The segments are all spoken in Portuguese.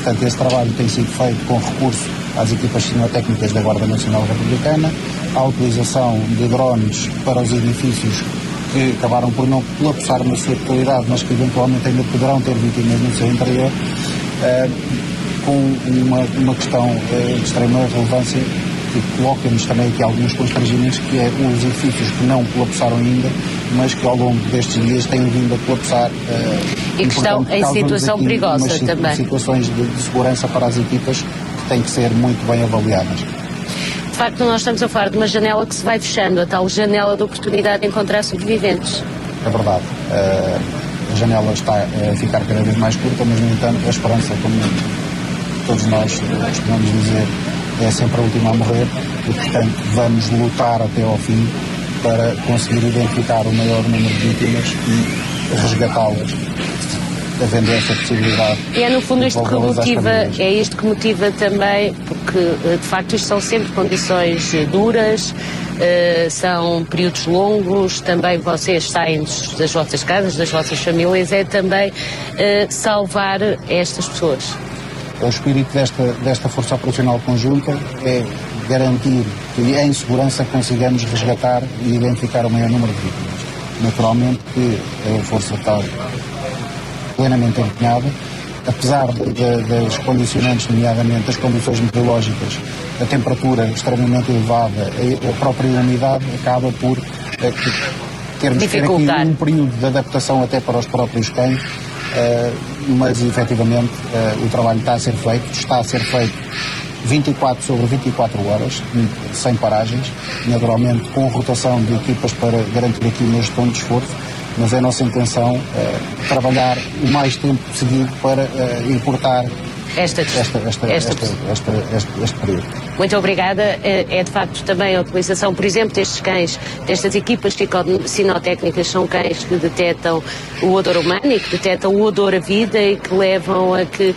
portanto, esse trabalho tem sido feito com recurso às equipas sinotécnicas da Guarda Nacional Republicana, a utilização de drones para os edifícios que acabaram por não colapsar na sua totalidade, mas que eventualmente ainda poderão ter vítimas no seu interior, com uma questão de extrema relevância que coloca-nos também aqui alguns constrangimentos, que é os edifícios que não colapsaram ainda, mas que ao longo destes dias têm vindo a colapsar. E que estão em situação perigosa também. Situações de segurança para as equipas que têm que ser muito bem avaliadas. De facto, nós estamos a falar de uma janela que se vai fechando, a tal janela de oportunidade de encontrar sobreviventes. É verdade. A janela está a ficar cada vez mais curta, mas, no entanto, a esperança, como todos nós costumamos dizer, é sempre a última a morrer e, portanto, vamos lutar até ao fim para conseguir identificar o maior número de vítimas e resgatá-las, havendo essa possibilidade. E é no fundo isto que motiva, é isto que motiva também, porque de facto isto são sempre condições duras, são períodos longos, também vocês saem das vossas casas, das vossas famílias, é também salvar estas pessoas. O espírito desta Força Operacional Conjunta é garantir que em segurança consigamos resgatar e identificar o maior número de vítimas. Naturalmente que a Força está plenamente empenhada, apesar das condicionantes, nomeadamente as condições meteorológicas, a temperatura extremamente elevada, a própria umidade acaba por termos que ter aqui um período de adaptação até para os próprios cães, mas efetivamente o trabalho está a ser feito 24 sobre 24 horas, sem paragens, naturalmente com rotação de equipas para garantir aqui uma gestão de esforço, mas é a nossa intenção trabalhar o mais tempo seguido para encurtar este período. Muito obrigada. É de facto também a utilização, por exemplo, destes cães, destas equipas sinotécnicas, são cães que detectam o odor humano e que detectam o odor a vida e que levam a que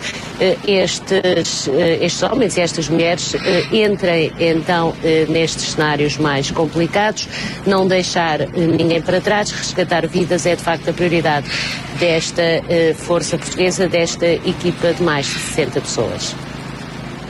estes homens e estas mulheres entrem então nestes cenários mais complicados, não deixar ninguém para trás, resgatar vidas é de facto a prioridade desta força portuguesa, desta equipa de mais de 60 pessoas.